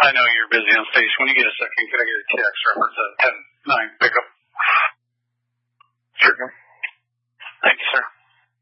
I know you're busy on station. When you get a second, can I get a TX reference at 10-9 pickup? Certainly.